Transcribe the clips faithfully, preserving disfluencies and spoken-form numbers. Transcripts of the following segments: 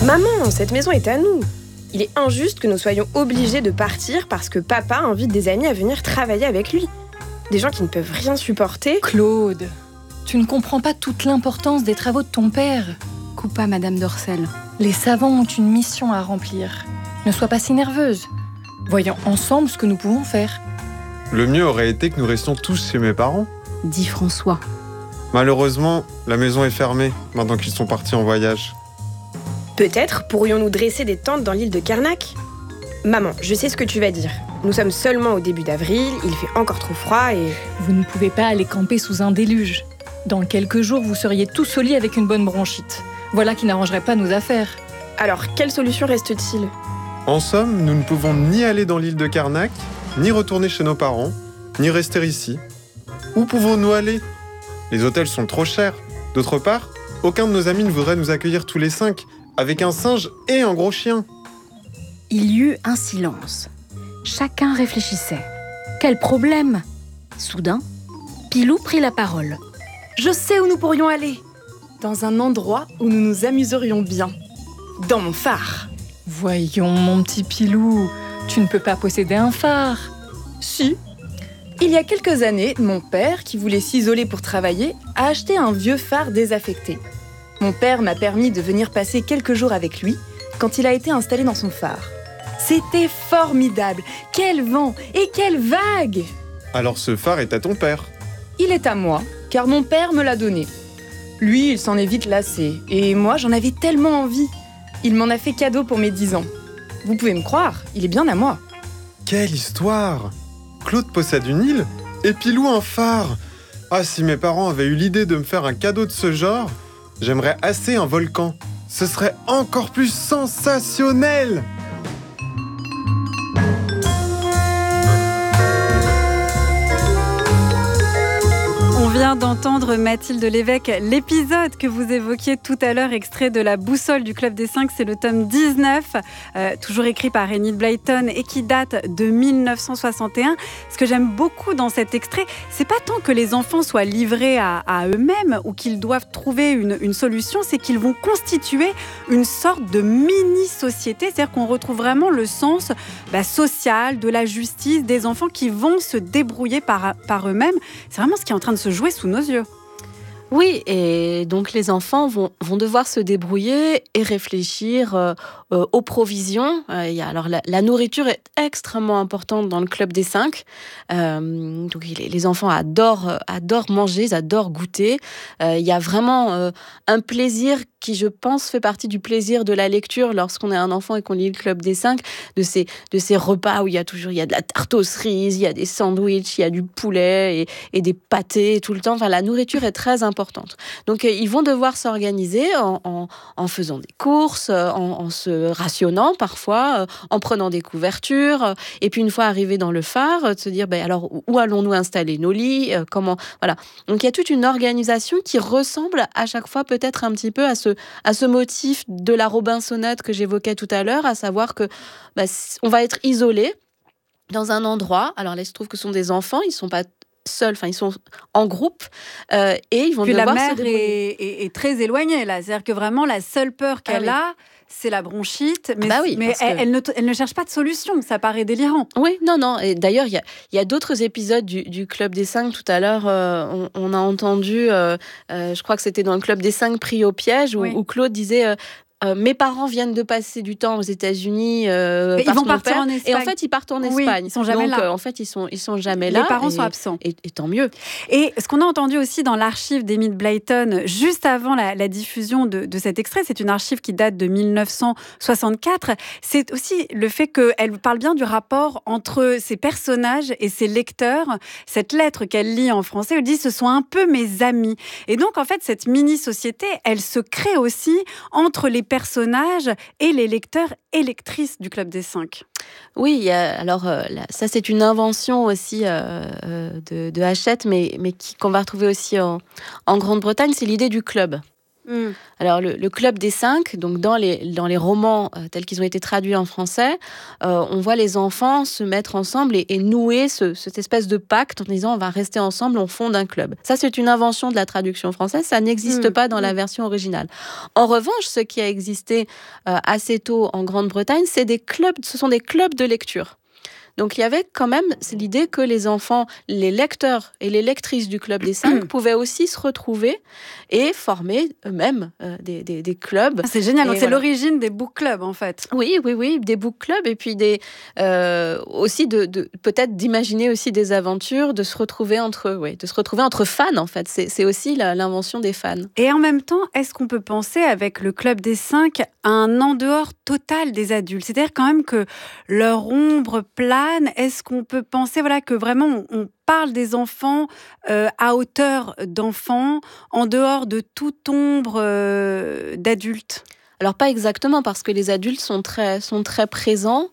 Maman, cette maison est à nous. Il est injuste que nous soyons obligés de partir parce que papa invite des amis à venir travailler avec lui. Des gens qui ne peuvent rien supporter. Claude, tu ne comprends pas toute l'importance des travaux de ton père. Coupa Madame Dorcel. Les savants ont une mission à remplir. Ne sois pas si nerveuse. Voyons ensemble ce que nous pouvons faire. Le mieux aurait été que nous restions tous chez mes parents. Dit François. Malheureusement, la maison est fermée maintenant qu'ils sont partis en voyage. Peut-être pourrions-nous dresser des tentes dans l'île de Carnac. Maman, je sais ce que tu vas dire. Nous sommes seulement au début d'avril, il fait encore trop froid et... Vous ne pouvez pas aller camper sous un déluge. Dans quelques jours, vous seriez tous au lit avec une bonne bronchite. Voilà qui n'arrangerait pas nos affaires. Alors, quelle solution reste-t-il ? En somme, nous ne pouvons ni aller dans l'île de Carnac, ni retourner chez nos parents, ni rester ici. Où pouvons-nous aller ? Les hôtels sont trop chers. D'autre part, aucun de nos amis ne voudrait nous accueillir tous les cinq, avec un singe et un gros chien. Il y eut un silence. Chacun réfléchissait. Quel problème ? Soudain, Pilou prit la parole. Je sais où nous pourrions aller. Dans un endroit où nous nous amuserions bien. Dans mon phare. Voyons, mon petit Pilou, tu ne peux pas posséder un phare. Si. Il y a quelques années, mon père, qui voulait s'isoler pour travailler, a acheté un vieux phare désaffecté. Mon père m'a permis de venir passer quelques jours avec lui quand il a été installé dans son phare. C'était formidable. Quel vent et quelle vague! Alors ce phare est à ton père. Il est à moi, car mon père me l'a donné. Lui, il s'en est vite lassé, et moi, j'en avais tellement envie. Il m'en a fait cadeau pour mes dix ans. Vous pouvez me croire, il est bien à moi. Quelle histoire! Claude possède une île et Pilou un phare. Ah, si mes parents avaient eu l'idée de me faire un cadeau de ce genre, j'aimerais assez un volcan. Ce serait encore plus sensationnel! On vient d'entendre Mathilde Lévesque, l'épisode que vous évoquiez tout à l'heure, extrait de La Boussole du Club des Cinq, c'est le tome dix-neuf, euh, toujours écrit par Enid Blyton et qui date de mille neuf cent soixante et un. Ce que j'aime beaucoup dans cet extrait, c'est pas tant que les enfants soient livrés à, à eux-mêmes ou qu'ils doivent trouver une, une solution, c'est qu'ils vont constituer une sorte de mini-société, c'est-à-dire qu'on retrouve vraiment le sens bah, social, de la justice, des enfants qui vont se débrouiller par, par eux-mêmes. C'est vraiment ce qui est en train de se jouer sous nos yeux. Oui, et donc les enfants vont, vont devoir se débrouiller et réfléchir euh, euh, aux provisions. Euh, y a, alors la, la nourriture est extrêmement importante dans le Club des Cinq. Euh, donc les, les enfants adorent, adorent manger, ils adorent goûter. Il euh, y a vraiment euh, un plaisir qui, je pense, fait partie du plaisir de la lecture lorsqu'on est un enfant et qu'on lit le Club des Cinq, de ces, de ces repas où il y a toujours il y a de la tarte aux cerises, il y a des sandwichs, il y a du poulet et, et des pâtés tout le temps. Enfin, la nourriture est très importante. Donc, euh, ils vont devoir s'organiser en, en, en faisant des courses, en, en se rationnant parfois, euh, en prenant des couvertures. Euh, et puis, une fois arrivés dans le phare, euh, de se dire, ben, alors, où allons-nous installer nos lits euh, comment, voilà. Donc, il y a toute une organisation qui ressemble à chaque fois peut-être un petit peu à ce à ce motif de la Robinsonade que j'évoquais tout à l'heure, à savoir que bah, on va être isolé dans un endroit. Alors là, il se trouve que ce sont des enfants, ils ne sont pas seuls, enfin ils sont en groupe euh, et ils vont Puis devoir la mère se débrouiller. est, est, est très éloignée là, c'est-à-dire que vraiment la seule peur qu'elle Ah oui. a, c'est la bronchite, mais, bah oui, mais elle, que... elle, ne, elle ne cherche pas de solution, ça paraît délirant. Oui, non, non, et d'ailleurs, il y a, y a d'autres épisodes du, du Club des Cinq, tout à l'heure, euh, on, on a entendu, euh, euh, je crois que c'était dans le Club des Cinq pris au piège, où, oui. où Claude disait... Euh, Euh, mes parents viennent de passer du temps aux États-Unis. Euh, ils vont partir en Espagne. Et en fait, ils partent en Espagne. Oui, ils sont jamais Donc, là. Euh, en fait, ils sont, ils sont jamais là. Les parents et, sont absents. Et, et tant mieux. Et ce qu'on a entendu aussi dans l'archive d'Enid Blyton, juste avant la, la diffusion de, de cet extrait, c'est une archive qui date de mille neuf cent soixante-quatre. C'est aussi le fait qu'elle parle bien du rapport entre ses personnages et ses lecteurs. Cette lettre qu'elle lit en français, elle dit « ce sont un peu mes amis ». Et donc, en fait, cette mini-société, elle se crée aussi entre les personnages et les lecteurs et lectrices du Club des Cinq. Oui, y a, alors euh, là, ça c'est une invention aussi euh, de, de Hachette, mais, mais qui, qu'on va retrouver aussi en, en Grande-Bretagne, c'est l'idée du club. Mm. Alors, le, le Club des Cinq, donc dans les, dans les romans euh, tels qu'ils ont été traduits en français, euh, on voit les enfants se mettre ensemble et, et nouer ce, cette espèce de pacte en disant on va rester ensemble, on fonde un club. Ça, c'est une invention de la traduction française, ça n'existe mmh. pas dans mmh. la version originale. En revanche, ce qui a existé euh, assez tôt en Grande-Bretagne, c'est des clubs, ce sont des clubs de lecture. Donc, il y avait quand même l'idée que les enfants, les lecteurs et les lectrices du Club des Cinq pouvaient aussi se retrouver et former eux-mêmes euh, des, des, des clubs. Ah, c'est génial, donc c'est voilà. l'origine des book clubs, en fait. Oui, oui, oui, des book clubs et puis des, euh, aussi de, de, peut-être d'imaginer aussi des aventures, de se retrouver entre, ouais, de se retrouver entre fans, en fait. C'est, c'est aussi la, l'invention des fans. Et en même temps, est-ce qu'on peut penser, avec le Club des Cinq, à un en-dehors total des adultes ? C'est-à-dire quand même que leur ombre plane. Est-ce qu'on peut penser voilà, que vraiment on parle des enfants euh, à hauteur d'enfants, en dehors de toute ombre euh, d'adultes ? Alors pas exactement, parce que les adultes sont très, sont très présents.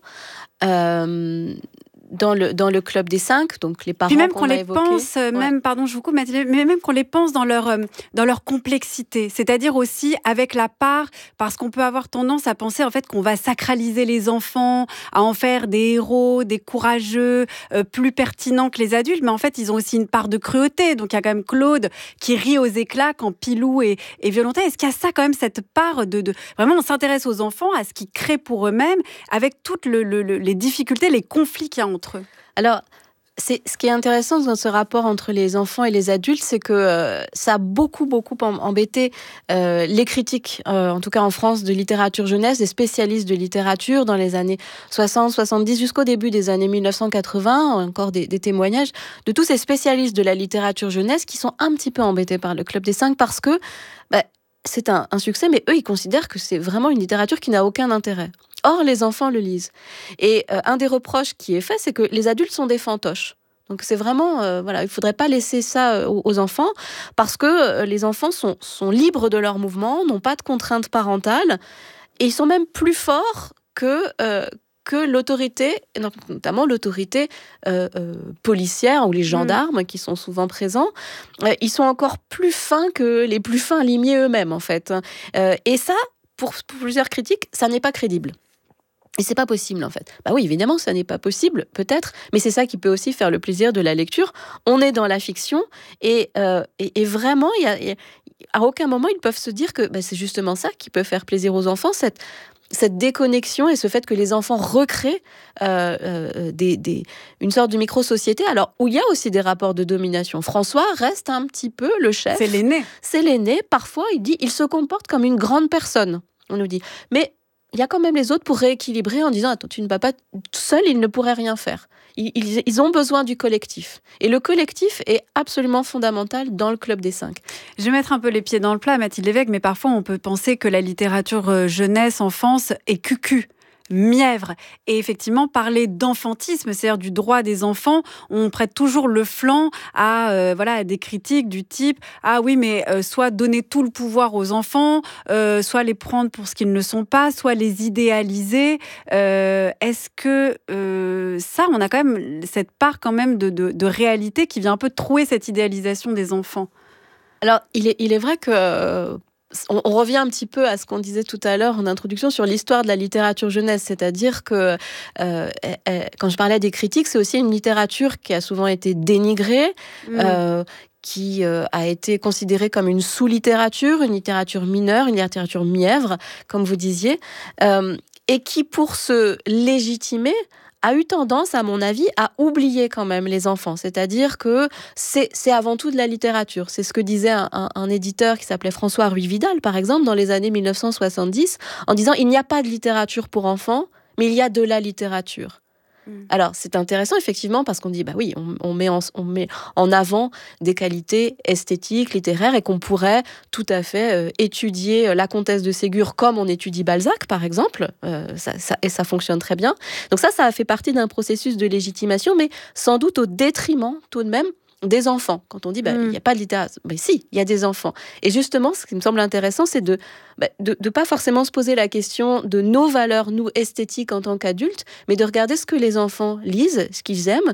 Euh... Dans le, dans le Club des Cinq, donc les parents Puis même qu'on, qu'on a les évoqués, pense, ouais. même, pardon, je vous coupe, Mathilde, mais même qu'on les pense dans leur, euh, dans leur complexité, c'est-à-dire aussi avec la part, parce qu'on peut avoir tendance à penser en fait qu'on va sacraliser les enfants, à en faire des héros, des courageux, euh, plus pertinents que les adultes, mais en fait ils ont aussi une part de cruauté. Donc il y a quand même Claude qui rit aux éclats quand Pilou est, est violenté. Est-ce qu'il y a ça quand même, cette part de, de... Vraiment on s'intéresse aux enfants, à ce qu'ils créent pour eux-mêmes, avec toutes le, le, le, les difficultés, les conflits qu'il y a entre eux. Alors, c'est, ce qui est intéressant dans ce rapport entre les enfants et les adultes, c'est que euh, ça a beaucoup, beaucoup embêté euh, les critiques, euh, en tout cas en France, de littérature jeunesse, des spécialistes de littérature dans les années soixante, soixante-dix, jusqu'au début des années mille neuf cent quatre-vingts, encore des, des témoignages de tous ces spécialistes de la littérature jeunesse qui sont un petit peu embêtés par le Club des Cinq parce que bah, c'est un, un succès, mais eux, ils considèrent que c'est vraiment une littérature qui n'a aucun intérêt. Or, les enfants le lisent. Et euh, un des reproches qui est fait, c'est que les adultes sont des fantoches. Donc, c'est vraiment... Euh, voilà, il ne faudrait pas laisser ça euh, aux, aux enfants parce que euh, les enfants sont, sont libres de leurs mouvements, n'ont pas de contraintes parentales et ils sont même plus forts que... Euh, que l'autorité, notamment l'autorité euh, euh, policière ou les gendarmes mmh. qui sont souvent présents, euh, ils sont encore plus fins que les plus fins limiers eux-mêmes, en fait. Euh, et ça, pour, pour plusieurs critiques, ça n'est pas crédible. Et c'est pas possible, en fait. Bah oui, évidemment, ça n'est pas possible, peut-être, mais c'est ça qui peut aussi faire le plaisir de la lecture. On est dans la fiction, et, euh, et, et vraiment, y a, y a, à aucun moment, ils peuvent se dire que bah, c'est justement ça qui peut faire plaisir aux enfants, cette... cette déconnexion et ce fait que les enfants recréent euh, euh, des, des, une sorte de micro-société, alors où il y a aussi des rapports de domination. François reste un petit peu le chef. C'est l'aîné. C'est l'aîné. Parfois, il dit, il se comporte comme une grande personne, on nous dit. Mais il y a quand même les autres pour rééquilibrer en disant, attends, tu ne vas pas seul, il ne pourrait rien faire. Ils, ils, ils ont besoin du collectif. Et le collectif est absolument fondamental dans le Club des Cinq. Je vais mettre un peu les pieds dans le plat, Mathilde Lévesque, mais parfois on peut penser que la littérature jeunesse, enfance est cucu, mièvre. Et effectivement, parler d'enfantisme, c'est-à-dire du droit des enfants, on prête toujours le flanc à, euh, voilà, à des critiques du type « Ah oui, mais euh, soit donner tout le pouvoir aux enfants, euh, soit les prendre pour ce qu'ils ne sont pas, soit les idéaliser. Euh, » Est-ce que euh, ça, on a quand même cette part quand même de, de, de réalité qui vient un peu trouer cette idéalisation des enfants? Alors, il est, il est vrai que... Euh... On, on revient un petit peu à ce qu'on disait tout à l'heure en introduction sur l'histoire de la littérature jeunesse, c'est-à-dire que euh, euh, quand je parlais des critiques, c'est aussi une littérature qui a souvent été dénigrée, mmh. euh, qui euh, a été considérée comme une sous-littérature, une littérature mineure, une littérature mièvre, comme vous disiez, euh, et qui, pour se légitimer, a eu tendance, à mon avis, à oublier quand même les enfants. C'est-à-dire que c'est, c'est avant tout de la littérature. C'est ce que disait un, un, un éditeur qui s'appelait François Ruy-Vidal, par exemple, dans les années mille neuf cent soixante-dix, en disant « Il n'y a pas de littérature pour enfants, mais il y a de la littérature ». Alors, c'est intéressant, effectivement, parce qu'on dit, bah oui, on, on, met en, on met en avant des qualités esthétiques, littéraires, et qu'on pourrait tout à fait euh, étudier La Comtesse de Ségur comme on étudie Balzac, par exemple, euh, ça, ça, et ça fonctionne très bien. Donc ça, ça a fait partie d'un processus de légitimation, mais sans doute au détriment, tout de même, des enfants. Quand on dit, bah, il n'y a pas de littérature, mais si, il y a des enfants. Et justement, ce qui me semble intéressant, c'est de bah, de ne pas forcément se poser la question de nos valeurs, nous, esthétiques en tant qu'adultes, mais de regarder ce que les enfants lisent, ce qu'ils aiment,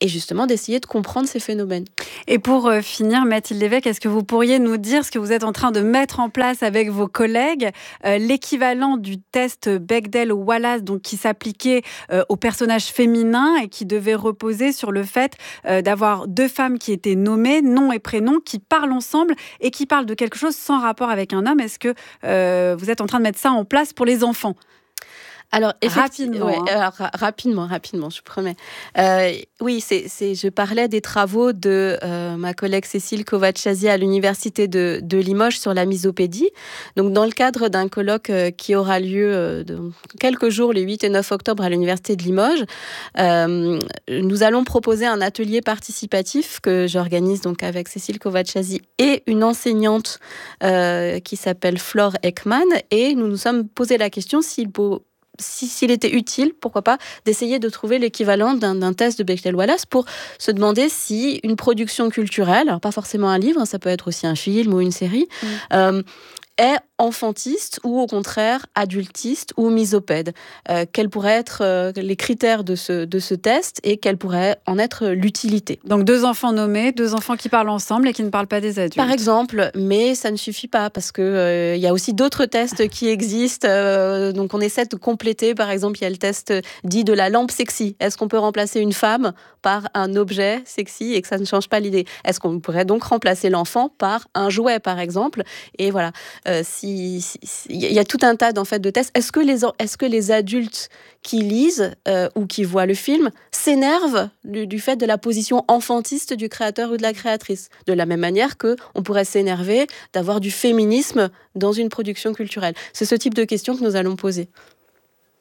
et justement d'essayer de comprendre ces phénomènes. Et pour euh, finir, Mathilde Lévesque, est-ce que vous pourriez nous dire ce que vous êtes en train de mettre en place avec vos collègues, euh, l'équivalent du test Bechdel-Wallace, donc qui s'appliquait euh, aux personnages féminins et qui devait reposer sur le fait euh, d'avoir deux femmes qui étaient nommées, nom et prénom, qui parlent ensemble et qui parlent de quelque chose sans rapport avec un homme. Est-ce que euh, vous êtes en train de mettre ça en place pour les enfants ? Alors, rapidement, ouais, hein. alors, ra- rapidement, rapidement, je promets. Euh, oui, c'est, c'est, je parlais des travaux de euh, ma collègue Cécile Kovacsiasi à l'université de, de Limoges sur la misopédie. Donc, dans le cadre d'un colloque euh, qui aura lieu euh, dans quelques jours, les huit et neuf octobre, à l'université de Limoges, euh, nous allons proposer un atelier participatif que j'organise donc avec Cécile Kovacsiasi et une enseignante euh, qui s'appelle Flore Ekman. Et nous nous sommes posé la question s'il peut Si, s'il était utile, pourquoi pas, d'essayer de trouver l'équivalent d'un, d'un test de Bechdel-Wallace pour se demander si une production culturelle, alors pas forcément un livre, ça peut être aussi un film ou une série, mmh. euh, est enfantiste ou au contraire adultiste ou misopède. Euh, quels pourraient être euh, les critères de ce, de ce test et quelle pourrait en être l'utilité. Donc deux enfants nommés, deux enfants qui parlent ensemble et qui ne parlent pas des adultes. Par exemple, mais ça ne suffit pas parce qu'il euh, y a aussi d'autres tests qui existent. Euh, donc on essaie de compléter. Par exemple, il y a le test dit de la lampe sexy. Est-ce qu'on peut remplacer une femme par un objet sexy et que ça ne change pas l'idée ? Est-ce qu'on pourrait donc remplacer l'enfant par un jouet, par exemple ? Et voilà. Euh, si Il si, si, y a tout un tas en fait, de tests. Est-ce que les, est-ce que les adultes qui lisent euh, ou qui voient le film s'énervent du, du fait de la position enfantiste du créateur ou de la créatrice ? De la même manière qu'on pourrait s'énerver d'avoir du féminisme dans une production culturelle. C'est ce type de questions que nous allons poser.